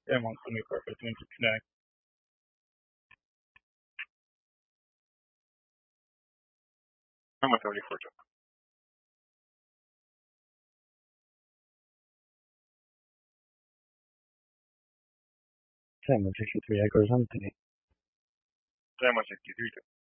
Damn, on me perfect when to connect. I'm a 34 job. Damn, 63 acres empty. Damn, 63 job.